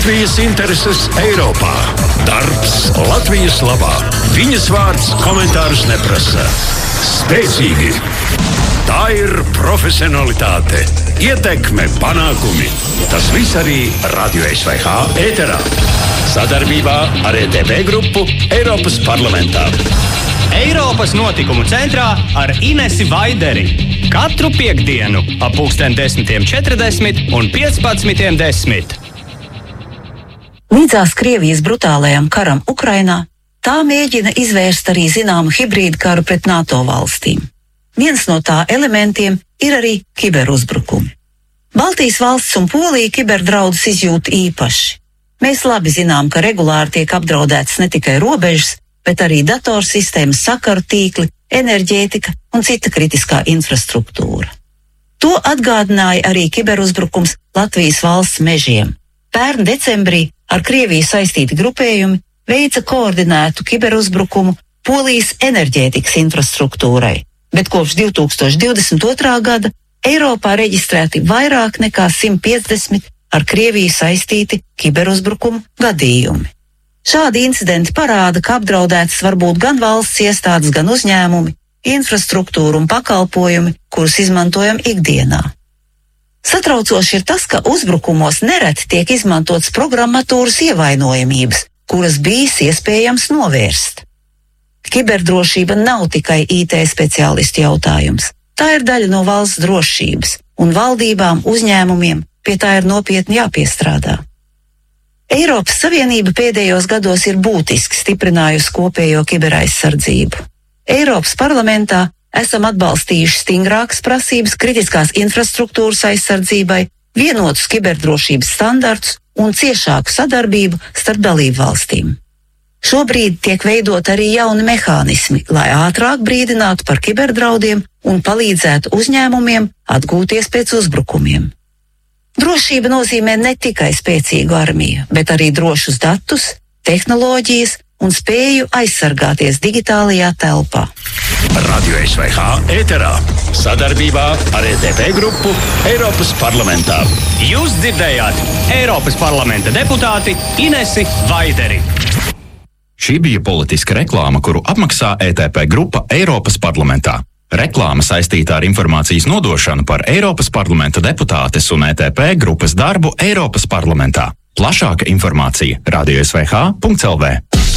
Latvijas intereses Eiropā. Darbs Latvijas labā. Viņas vārds komentārus neprasa. Spēcīgi. Tā ir profesionalitāte, ietekme, panākumi. Tas viss arī Radio SVH ēterā. Sadarbībā ar ETV grupu Eiropas parlamentā. Eiropas notikumu centrā ar Inesi Vaideri. Katru piektdienu ap 10:40 un 15:10. Līdzās Krievijas brutālajam karam Ukrainā, tā mēģina izvērst arī zināmu hibrīdu karu pret NATO valstīm. Viens no tā elementiem ir arī kiberuzbrukumi. Baltijas valsts un Polija kiberdraudus izjūt īpaši. Mēs labi zinām, ka regulāri tiek apdraudētas ne tikai robežas, bet arī datorsistēmas, sakaru tīkli, enerģētika un cita kritiskā infrastruktūra. To atgādināja arī kiberuzbrukums Latvijas valsts mežiem. Pērn decembrī ar Krieviju saistīti grupējumi veica koordinētu kiberuzbrukumu Polijas enerģētikas infrastruktūrai, bet kopš 2022. gada Eiropā reģistrēti vairāk nekā 150 ar Krieviju saistīti kiberuzbrukumu gadījumi. Šādi incidenti parāda, ka apdraudētas var būt gan valsts iestādes, gan uzņēmumi, infrastruktūra un pakalpojumi, kurus izmantojam ikdienā. Satraucoši ir tas, ka uzbrukumos nereti tiek izmantotas programmatūras ievainojamības, kuras bijis iespējams novērst. Kiberdrošība nav tikai IT speciālistu jautājums. Tā ir daļa no valsts drošības, un valdībām, uzņēmumiem pie tā ir nopietni jāpiestrādā. Eiropas Savienība pēdējos gados ir būtiski stiprinājusi kopējo kiberaizsardzību. Eiropas parlamentā esam atbalstījuši stingrākas prasības kritiskās infrastruktūras aizsardzībai, vienotus kiberdrošības standartus un ciešāku sadarbību starp dalību valstīm. Šobrīd tiek veidot arī jauni mehānismi, lai ātrāk brīdinātu par kiberdraudiem un palīdzētu uzņēmumiem atgūties pēc uzbrukumiem. Drošība nozīmē ne tikai spēcīgu armiju, bet arī drošus datus, tehnoloģijas un spēju aizsargāties digitālajā telpā. Radio SVH ēterā sadarbībā ar ETV grupu Eiropas parlamentā. Jūs dzirdējāt Eiropas parlamenta deputāti Inesi Vaideri. Šī bija politiska reklāma, kuru apmaksā ETP grupa Eiropas parlamentā. Reklāma saistīta ar informācijas nodošanu par Eiropas parlamenta deputātes un ETP grupas darbu Eiropas parlamentā. Plašāka informācija radiosvh.lv.